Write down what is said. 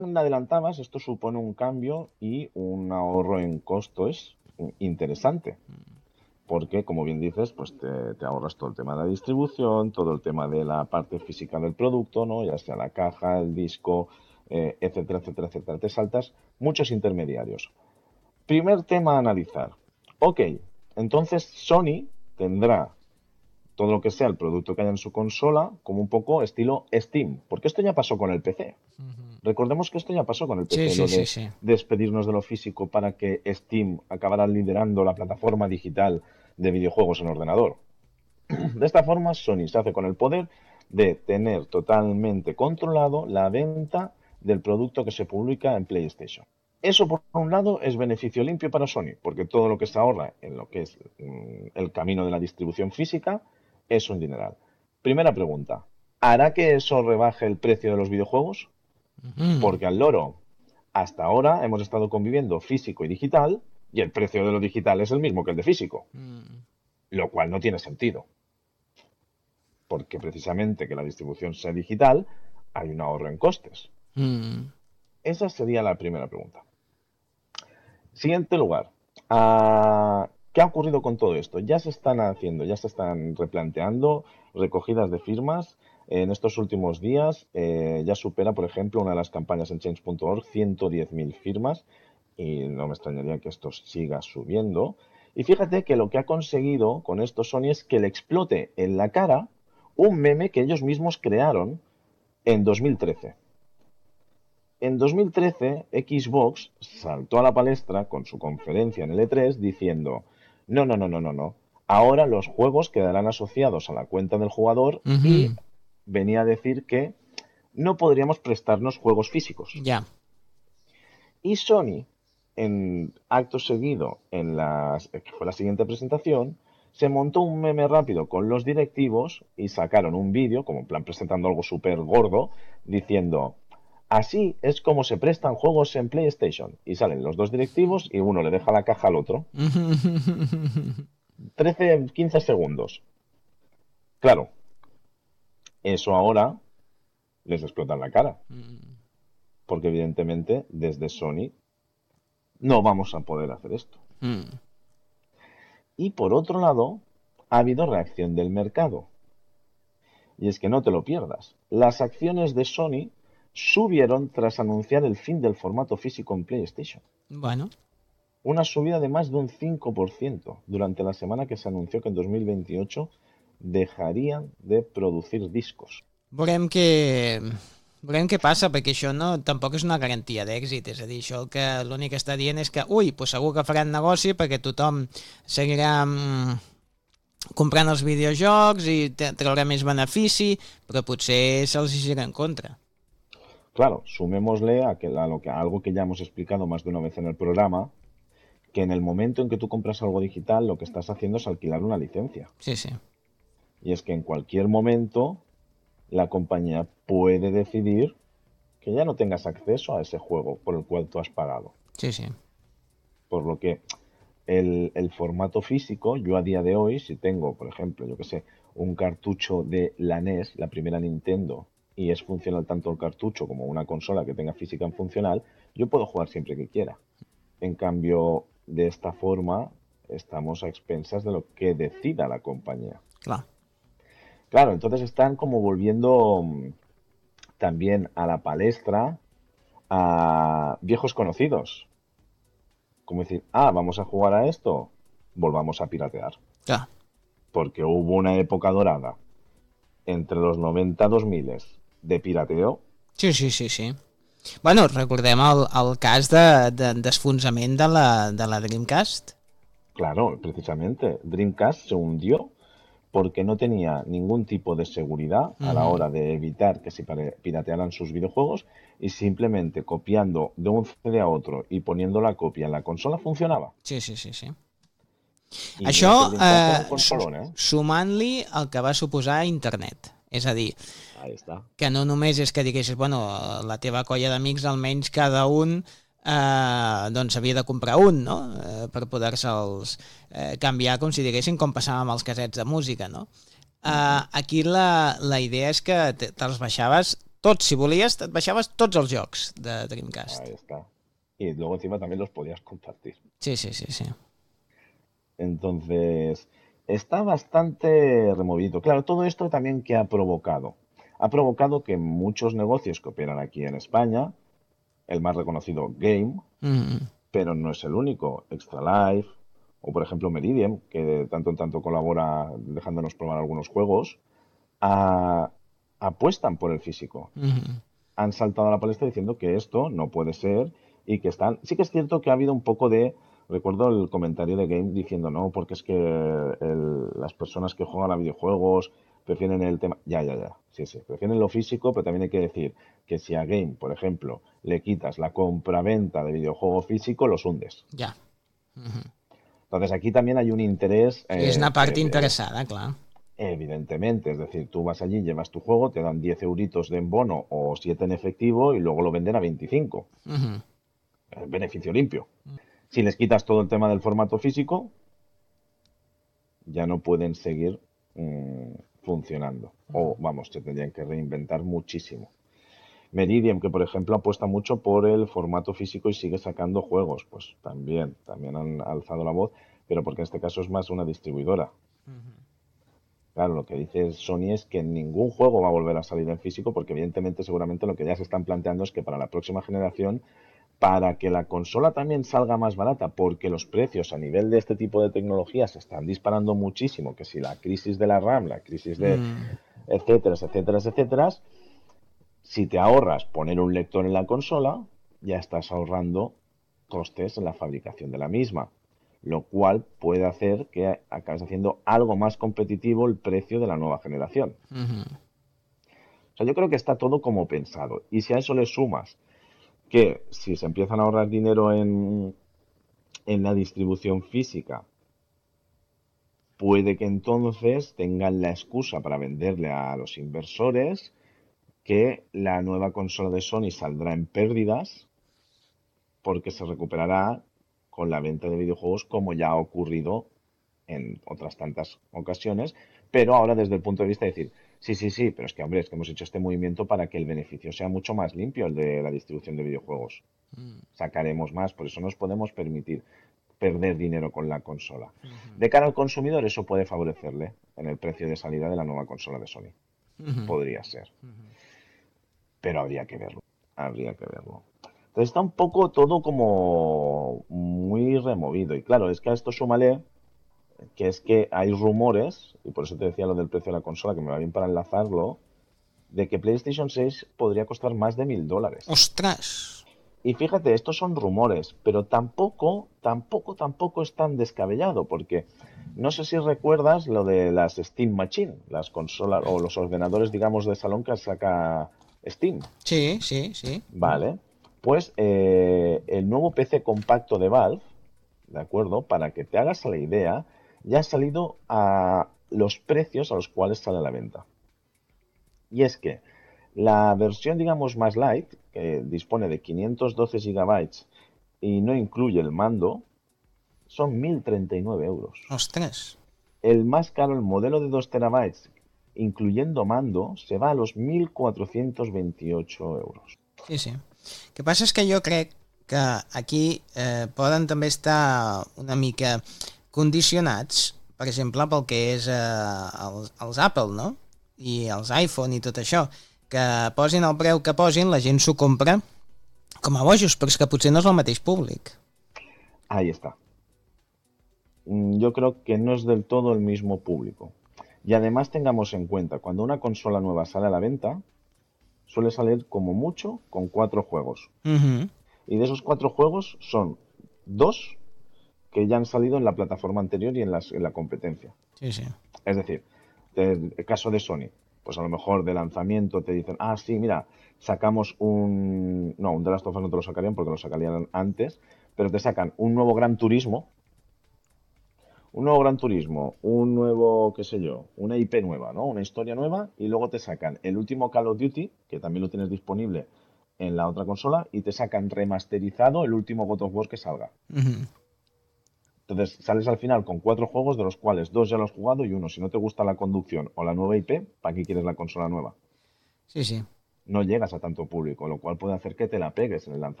adelantabas, esto supone un cambio y un ahorro en costos interesante, porque, como bien dices, pues te ahorras todo el tema de la distribución, todo el tema de la parte física del producto, ¿no? Ya sea la caja, el disco, etcétera, etcétera, etcétera. Te saltas muchos intermediarios. Primer tema a analizar. Ok, entonces Sony tendrá todo lo que sea el producto que haya en su consola como un poco estilo Steam, porque esto ya pasó con el PC. Recordemos que esto ya pasó con el Sí, PC, sí, lo sí, de sí. despedirnos de lo físico para que Steam acabara liderando la plataforma digital de videojuegos en ordenador. De esta forma, Sony se hace con el poder de tener totalmente controlado la venta del producto que se publica en PlayStation. Eso, por un lado, es beneficio limpio para Sony, porque todo lo que se ahorra en lo que es el camino de la distribución física es un dineral. Primera pregunta, ¿hará que eso rebaje el precio de los videojuegos? Ujú. Porque al loro, hasta ahora hemos estado conviviendo físico y digital, y el precio de lo digital es el mismo que el de físico, Mm. lo cual no tiene sentido, porque precisamente que la distribución sea digital, hay un ahorro en costes. Mm. Esa sería la primera pregunta. Siguiente lugar. ¿Qué ha ocurrido con todo esto? Ya se están haciendo, ya se están replanteando recogidas de firmas. En estos últimos días ya supera, por ejemplo, una de las campañas en change.org 110.000 firmas y no me extrañaría que esto siga subiendo. Y fíjate que lo que ha conseguido con esto Sony es que le explote en la cara un meme que ellos mismos crearon en 2013. En 2013, Xbox saltó a la palestra con su conferencia en el E3 diciendo, no, no, no, no, no, no, ahora los juegos quedarán asociados a la cuenta del jugador y Ujú. venía a decir que no podríamos prestarnos juegos físicos. Ya. Y Sony, en acto seguido, que fue la siguiente presentación, se montó un meme rápido con los directivos y sacaron un vídeo, como en plan presentando algo súper gordo, diciendo, así es como se prestan juegos en PlayStation. Y salen los dos directivos y uno le deja la caja al otro. 13, 15 segundos. Claro, eso ahora les explota en la cara, porque evidentemente desde Sony no vamos a poder hacer esto. Mm. Y por otro lado, ha habido reacción del mercado. Y es que no te lo pierdas. Las acciones de Sony subieron tras anunciar el fin del formato físico en PlayStation. Bueno, Una subida de más de un 5% durante la semana que se anunció que en 2028 dejarían de producir discos. veurem què, veurem què passa, perquè això no, tampoc és una garantia d'èxit, és a dir, això que l'únic que està dient és que, ui, doncs segur que faran negoci perquè tothom seguirà comprant els videojocs i traurà més benefici, però potser se'ls gira en contra. Claro, sumémosle a algo que ya hemos explicado más de una vez en el programa, que en el momento en que tú compras algo digital, lo que estás haciendo es alquilar una licencia. Sí, sí. Y es que en cualquier momento la compañía puede decidir que ya no tengas acceso a ese juego por el cual tú has pagado. Sí, sí. Por lo que el formato físico, yo a día de hoy, si tengo, por ejemplo, yo que sé, un cartucho de la NES, la primera Nintendo, y es funcional tanto el cartucho como una consola que tenga física en funcional, yo puedo jugar siempre que quiera. En cambio, de esta forma, estamos a expensas de lo que decida la compañía. Clar. Claro, entonces están como volviendo también a la palestra a viejos conocidos. Como decir, vamos a jugar a esto, volvamos a piratear. Clar. Porque hubo una época dorada entre los 90 2000 de pirateo. Sí, sí, sí, sí. Bueno, recordem el cas d'esfonsament de la Dreamcast. Claro, precisamente, Dreamcast se hundió porque no tenía ningún tipo de seguridad a la Mhm. hora de evitar que se piratearan sus videojuegos y simplemente copiando de un CD a otro y poniendo la copia en la consola funcionaba. Sí, sí, sí, sí. Y Això mira que Dreamcast era un consolón, ¿eh? sumant-li el que va suposar internet. És a dir, Ahí está. que no només és que diguessis, bueno, la teva colla d'amics almenys cada un doncs havia de comprar un, no? Per poder-se'ls canviar, com si diguéssim, com passava amb els casets de música, no? Aquí la idea és que te'ls baixaves Tots, si volies, et baixaves tots els jocs de Dreamcast. Ahí está. Y luego encima también los podías compartir. Sí, sí, sí, sí. Entonces, está bastante removido. Claro, todo esto también que ha provocado. Ha provocado que muchos negocios que operan aquí en España, el más reconocido Game, Mm, pero no es el único, Extra Life, o por ejemplo Meridian, que de tanto en tanto colabora dejándonos probar algunos juegos, a- apuestan por el físico. mm, Han saltado a la palestra diciendo que esto no puede ser y que están... Sí que es cierto que ha habido un poco de... Recuerdo el comentario de Game diciendo, no, porque es que las personas que juegan a videojuegos prefieren el tema... Ya, ya, ya. Sí, sí. Prefieren lo físico, pero también hay que decir que si a Game, por ejemplo, le quitas la compra-venta de videojuego físico, los hundes. ja. Mm. Entonces aquí también hay un interés Sí, és una part interessada, clar. evidentemente, es decir, tú vas allí, llevas tu juego, te dan 10 euritos de en bono o 7 en efectivo y luego lo venden a 25. Mm. Beneficio limpio. Si les quitas todo el tema del formato físico, ya no pueden seguir funcionando. O vamos, se tendrían que reinventar muchísimo. Meridian, que por ejemplo apuesta mucho por el formato físico y sigue sacando juegos, pues también han alzado la voz, pero porque en este caso es más una distribuidora. Claro, lo que dice Sony es que ningún juego va a volver a salir en físico porque evidentemente seguramente lo que ya se están planteando es que para la próxima generación, para que la consola también salga más barata, porque los precios a nivel de este tipo de tecnologías se están disparando muchísimo, que si la crisis de la RAM, la crisis de Mm. etcétera, etcétera, etcétera, si te ahorras poner un lector en la consola, ya estás ahorrando costes en la fabricación de la misma, lo cual puede hacer que acabes haciendo algo más competitivo el precio de la nueva generación. Mm. O sea, yo creo que está todo como pensado. Y si a eso le sumas que si se empiezan a ahorrar dinero en la distribución física, puede que entonces tengan la excusa para venderle a los inversores que la nueva consola de Sony saldrá en pérdidas porque se recuperará con la venta de videojuegos como ya ha ocurrido en otras tantas ocasiones, pero ahora desde el punto de vista de decir, sí, sí, sí, pero es que, hombre, es que hemos hecho este movimiento para que el beneficio sea mucho más limpio, el de la distribución de videojuegos. Sacaremos más, por eso nos podemos permitir perder dinero con la consola. De cara al consumidor, eso puede favorecerle en el precio de salida de la nueva consola de Sony. Mm. Podría ser, pero habría que verlo. Habría que verlo. Entonces está un poco todo como muy removido. Y claro, es que a esto súmale que es que hay rumores, y por eso te decía lo del precio de la consola, que me va bien para enlazarlo, de que PlayStation 6 podría costar más de $1.000. Ostres! Y fíjate, estos son rumores, pero tampoco es tan descabellado, porque no sé si recuerdas lo de las Steam Machine, las consolas o los ordenadores, digamos, de salón que saca Steam. Sí, sí, sí. Vale, pues el nuevo PC compacto de Valve, ¿de acuerdo? Para que te hagas la idea, ya ha salido a los precios a los cuales sale a la venta. Y es que la versión, digamos, más light, que dispone de 512 gigabytes y no incluye el mando, son 1.039 euros. Ostres! El más caro, el modelo de 2 terabytes, incluyendo mando, se va a los 1.428 euros. Sí, sí. El que passa és que jo crec que aquí poden també estar una mica condicionats, per exemple, pel que és els Apple, no? I els iPhone i tot això, que posin el preu que posin, la gent s'ho compra com a bojos, però és que potser no és el mateix públic. Ahí está. Yo creo que no es del todo el mismo público. Y además tengamos en cuenta, cuando una consola nueva sale a la venta, suele salir como mucho con 4 juegos. Y de esos 4 juegos son 2 que ya han salido en la plataforma anterior y en la competencia. Sí, sí. Es decir, el caso de Sony, pues a lo mejor de lanzamiento te dicen, ah, sí, mira, sacamos un... No, un The Last of Us no te lo sacarían porque lo sacarían antes, pero te sacan un nuevo Gran Turismo, un nuevo, qué sé yo, una IP nueva, ¿no? Una historia nueva, y luego te sacan el último Call of Duty, que también lo tienes disponible en la otra consola, y te sacan remasterizado el último God of War que salga. Entonces sales al final con 4 juegos, de los cuales 2 ya los has jugado y uno, si no te gusta la conducción o la nueva IP, ¿para qué quieres la consola nueva? Sí, sí. no llegas a tanto público, lo cual puede hacer que te la pegues en el lanzamiento.